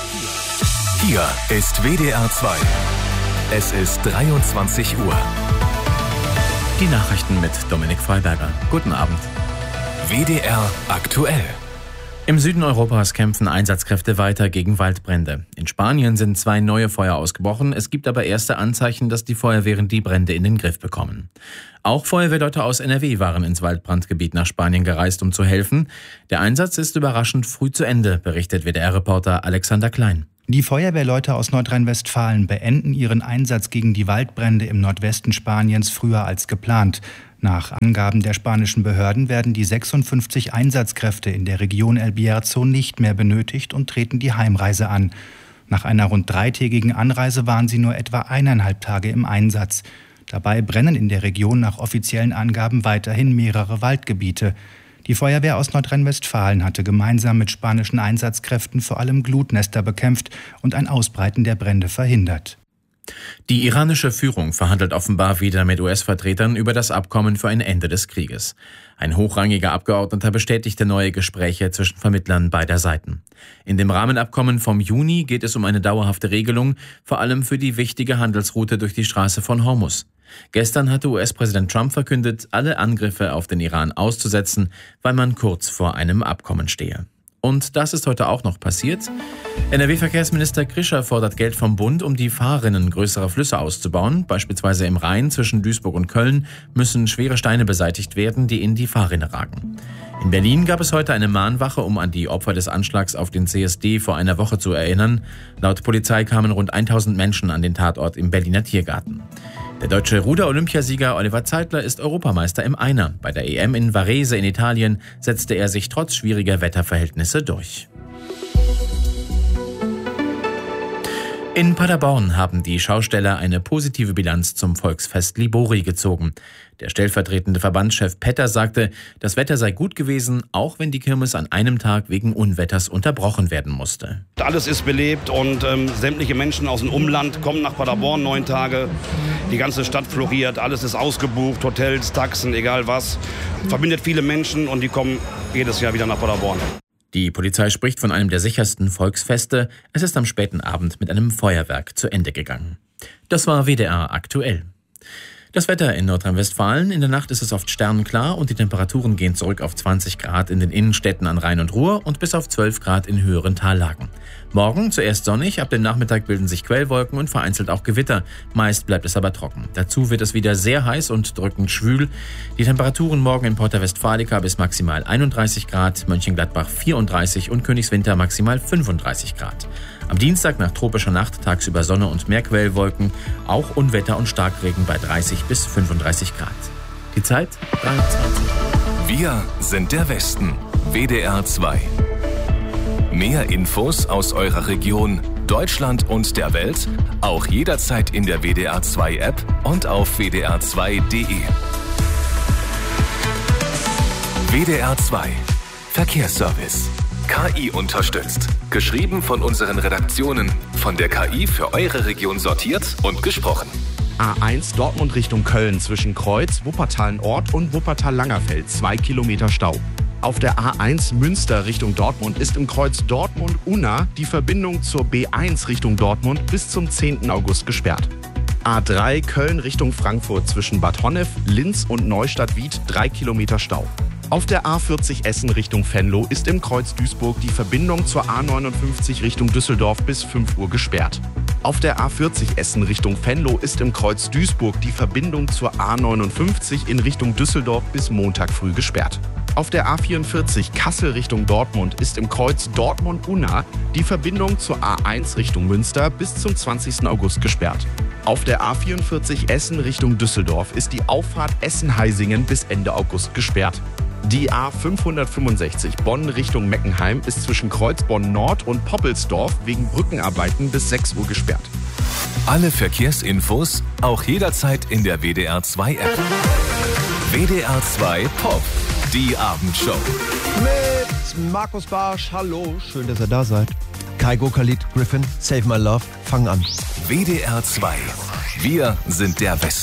Hier ist WDR 2. Es ist 23 Uhr. Die Nachrichten mit Dominik Freiberger. Guten Abend. WDR aktuell. Im Süden Europas kämpfen Einsatzkräfte weiter gegen Waldbrände. In Spanien sind 2 neue Feuer ausgebrochen. Es gibt aber erste Anzeichen, dass die Feuerwehren die Brände in den Griff bekommen. Auch Feuerwehrleute aus NRW waren ins Waldbrandgebiet nach Spanien gereist, um zu helfen. Der Einsatz ist überraschend früh zu Ende, berichtet WDR-Reporter Alexander Klein. Die Feuerwehrleute aus Nordrhein-Westfalen beenden ihren Einsatz gegen die Waldbrände im Nordwesten Spaniens früher als geplant. Nach Angaben der spanischen Behörden werden die 56 Einsatzkräfte in der Region El Bierzo nicht mehr benötigt und treten die Heimreise an. Nach einer rund 3-tägigen Anreise waren sie nur etwa 1,5 Tage im Einsatz. Dabei brennen in der Region nach offiziellen Angaben weiterhin mehrere Waldgebiete. Die Feuerwehr aus Nordrhein-Westfalen hatte gemeinsam mit spanischen Einsatzkräften vor allem Glutnester bekämpft und ein Ausbreiten der Brände verhindert. Die iranische Führung verhandelt offenbar wieder mit US-Vertretern über das Abkommen für ein Ende des Krieges. Ein hochrangiger Abgeordneter bestätigte neue Gespräche zwischen Vermittlern beider Seiten. In dem Rahmenabkommen vom Juni geht es um eine dauerhafte Regelung, vor allem für die wichtige Handelsroute durch die Straße von Hormuz. Gestern hatte US-Präsident Trump verkündet, alle Angriffe auf den Iran auszusetzen, weil man kurz vor einem Abkommen stehe. Und das ist heute auch noch passiert. NRW-Verkehrsminister Krischer fordert Geld vom Bund, um die Fahrrinnen größerer Flüsse auszubauen. Beispielsweise im Rhein zwischen Duisburg und Köln müssen schwere Steine beseitigt werden, die in die Fahrrinne ragen. In Berlin gab es heute eine Mahnwache, um an die Opfer des Anschlags auf den CSD vor einer Woche zu erinnern. Laut Polizei kamen rund 1000 Menschen an den Tatort im Berliner Tiergarten. Der deutsche Ruder-Olympiasieger Oliver Zeitler ist Europameister im Einer. Bei der EM in Varese in Italien setzte er sich trotz schwieriger Wetterverhältnisse durch. In Paderborn haben die Schausteller eine positive Bilanz zum Volksfest Libori gezogen. Der stellvertretende Verbandschef Petter sagte, das Wetter sei gut gewesen, auch wenn die Kirmes an einem Tag wegen Unwetters unterbrochen werden musste. Alles ist belebt und sämtliche Menschen aus dem Umland kommen nach Paderborn 9 Tage. Die ganze Stadt floriert, alles ist ausgebucht, Hotels, Taxen, egal was. Verbindet viele Menschen und die kommen jedes Jahr wieder nach Paderborn. Die Polizei spricht von einem der sichersten Volksfeste. Es ist am späten Abend mit einem Feuerwerk zu Ende gegangen. Das war WDR aktuell. Das Wetter in Nordrhein-Westfalen. In der Nacht ist es oft sternenklar und die Temperaturen gehen zurück auf 20 Grad in den Innenstädten an Rhein und Ruhr und bis auf 12 Grad in höheren Tallagen. Morgen zuerst sonnig, ab dem Nachmittag bilden sich Quellwolken und vereinzelt auch Gewitter. Meist bleibt es aber trocken. Dazu wird es wieder sehr heiß und drückend schwül. Die Temperaturen morgen in Porta Westfalica bis maximal 31 Grad, Mönchengladbach 34 und Königswinter maximal 35 Grad. Am Dienstag nach tropischer Nacht tagsüber Sonne und mehr Quellwolken, auch Unwetter und Starkregen bei 30 bis 35 Grad. Die Zeit 23. Wir sind der Westen. WDR 2. Mehr Infos aus eurer Region, Deutschland und der Welt, auch jederzeit in der WDR 2 App und auf wdr2.de. WDR 2 Verkehrsservice. KI unterstützt. Geschrieben von unseren Redaktionen. Von der KI für eure Region sortiert und gesprochen. A1 Dortmund Richtung Köln zwischen Kreuz, Wuppertal-Nord und Wuppertal-Langerfeld 2 Kilometer Stau. Auf der A1 Münster Richtung Dortmund ist im Kreuz Dortmund-Unna die Verbindung zur B1 Richtung Dortmund bis zum 10. August gesperrt. A3 Köln Richtung Frankfurt zwischen Bad Honnef, Linz und Neustadt-Wied 3 Kilometer Stau. Auf der A40 Essen Richtung Venlo ist im Kreuz Duisburg die Verbindung zur A59 Richtung Düsseldorf bis 5 Uhr gesperrt. Auf der A40 Essen Richtung Venlo ist im Kreuz Duisburg die Verbindung zur A59 in Richtung Düsseldorf bis Montag früh gesperrt. Auf der A44 Kassel Richtung Dortmund ist im Kreuz Dortmund-Unna die Verbindung zur A1 Richtung Münster bis zum 20. August gesperrt. Auf der A44 Essen Richtung Düsseldorf ist die Auffahrt Essen-Heisingen bis Ende August gesperrt. Die A565 Bonn Richtung Meckenheim ist zwischen Kreuzbonn-Nord und Poppelsdorf wegen Brückenarbeiten bis 6 Uhr gesperrt. Alle Verkehrsinfos auch jederzeit in der WDR 2 App. WDR 2 Pop, die Abendshow. Mit Markus Barsch, hallo, schön, dass ihr da seid. Kaigo, Khalid, Griffin, Save My Love, fangen an. WDR 2, wir sind der Westen.